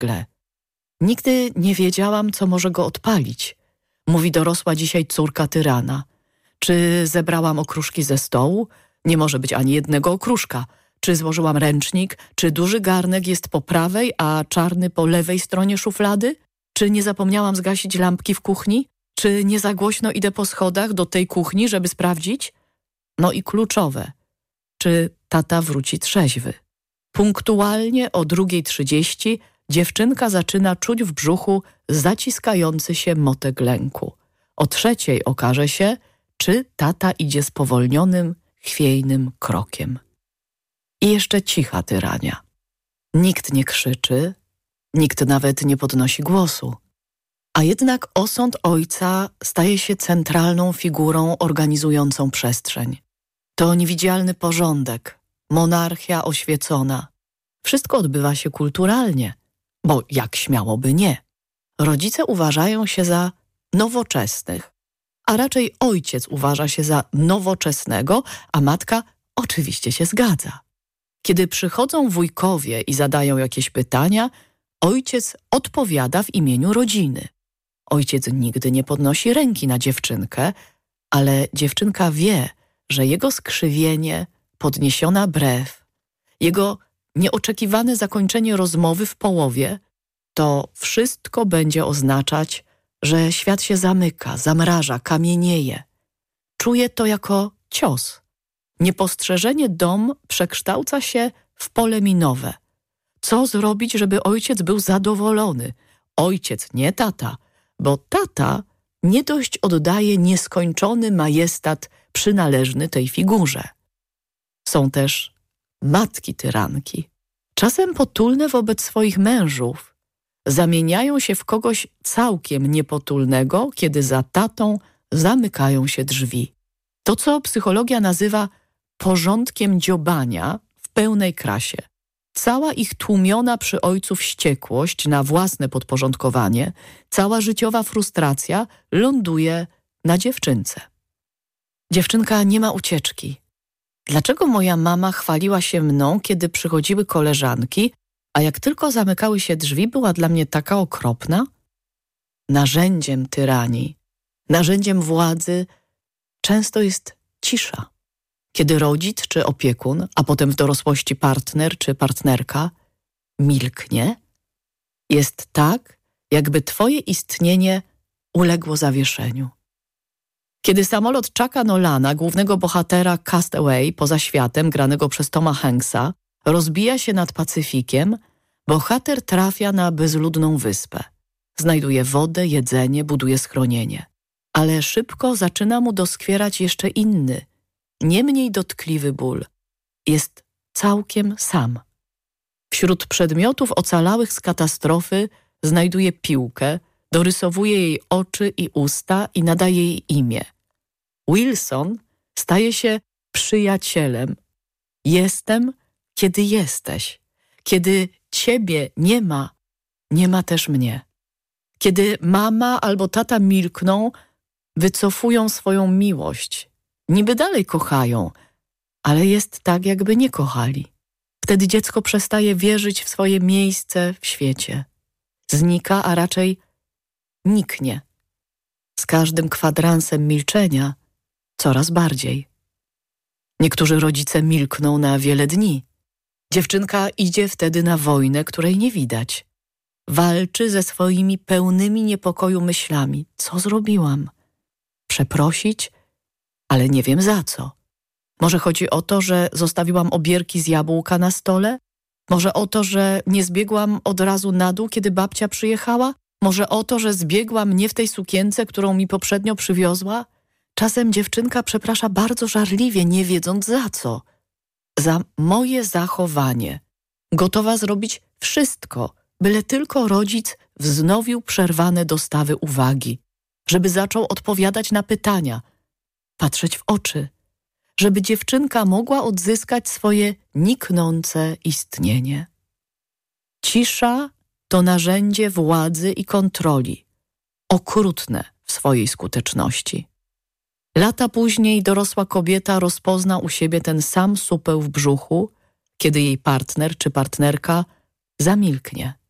nagle. Nigdy nie wiedziałam, co może go odpalić. Mówi dorosła dzisiaj córka tyrana. Czy zebrałam okruszki ze stołu? Nie może być ani jednego okruszka. Czy złożyłam ręcznik? Czy duży garnek jest po prawej, a czarny po lewej stronie szuflady? Czy nie zapomniałam zgasić lampki w kuchni? Czy nie za głośno idę po schodach do tej kuchni, żeby sprawdzić? No i kluczowe. Czy tata wróci trzeźwy? Punktualnie o 2:30 dziewczynka zaczyna czuć w brzuchu zaciskający się motek lęku. O 3:00 okaże się, czy tata idzie spowolnionym, chwiejnym krokiem. I jeszcze cicha tyrania. Nikt nie krzyczy, nikt nawet nie podnosi głosu. A jednak osąd ojca staje się centralną figurą organizującą przestrzeń. To niewidzialny porządek, monarchia oświecona. Wszystko odbywa się kulturalnie, bo jak śmiałoby nie. Rodzice uważają się za nowoczesnych, a raczej ojciec uważa się za nowoczesnego, a matka oczywiście się zgadza. Kiedy przychodzą wujkowie i zadają jakieś pytania, ojciec odpowiada w imieniu rodziny. Ojciec nigdy nie podnosi ręki na dziewczynkę, ale dziewczynka wie, że jego skrzywienie, podniesiona brew, jego nieoczekiwane zakończenie rozmowy w połowie, to wszystko będzie oznaczać, że świat się zamyka, zamraża, kamienieje. Czuje to jako cios. Niepostrzeżenie dom przekształca się w pole minowe. Co zrobić, żeby ojciec był zadowolony? Ojciec, nie tata, bo tata nie dość oddaje nieskończony majestat przynależny tej figurze. Są też matki tyranki. Czasem potulne wobec swoich mężów zamieniają się w kogoś całkiem niepotulnego, kiedy za tatą zamykają się drzwi. To, co psychologia nazywa porządkiem dziobania w pełnej krasie. Cała ich tłumiona przy ojcu wściekłość na własne podporządkowanie, cała życiowa frustracja ląduje na dziewczynce. Dziewczynka nie ma ucieczki. Dlaczego moja mama chwaliła się mną, kiedy przychodziły koleżanki, a jak tylko zamykały się drzwi, była dla mnie taka okropna? Narzędziem tyranii, narzędziem władzy często jest cisza. Kiedy rodzic czy opiekun, a potem w dorosłości partner czy partnerka milknie, jest tak, jakby twoje istnienie uległo zawieszeniu. Kiedy samolot Chucka Nolana, głównego bohatera Cast Away poza światem, granego przez Toma Hanksa, rozbija się nad Pacyfikiem, bohater trafia na bezludną wyspę. Znajduje wodę, jedzenie, buduje schronienie. Ale szybko zaczyna mu doskwierać jeszcze inny, nie mniej dotkliwy ból. Jest całkiem sam. Wśród przedmiotów ocalałych z katastrofy znajduje piłkę, dorysowuje jej oczy i usta i nadaje jej imię. Wilson staje się przyjacielem. Jestem, kiedy jesteś. Kiedy ciebie nie ma też mnie. Kiedy mama albo tata milkną, wycofują swoją miłość. Niby dalej kochają, ale jest tak, jakby nie kochali. Wtedy dziecko przestaje wierzyć w swoje miejsce w świecie. Znika, a raczej niknie. Z każdym kwadransem milczenia coraz bardziej. Niektórzy rodzice milkną na wiele dni. Dziewczynka idzie wtedy na wojnę, której nie widać. Walczy ze swoimi pełnymi niepokoju myślami. Co zrobiłam? Przeprosić? Ale nie wiem za co. Może chodzi o to, że zostawiłam obierki z jabłka na stole? Może o to, że nie zbiegłam od razu na dół, kiedy babcia przyjechała? Może o to, że zbiegłam nie w tej sukience, którą mi poprzednio przywiozła? Czasem dziewczynka przeprasza bardzo żarliwie, nie wiedząc za co. Za moje zachowanie. Gotowa zrobić wszystko, byle tylko rodzic wznowił przerwane dostawy uwagi. Żeby zaczął odpowiadać na pytania, patrzeć w oczy. Żeby dziewczynka mogła odzyskać swoje niknące istnienie. Cisza to narzędzie władzy i kontroli, okrutne w swojej skuteczności. Lata później dorosła kobieta rozpozna u siebie ten sam supeł w brzuchu, kiedy jej partner czy partnerka zamilknie.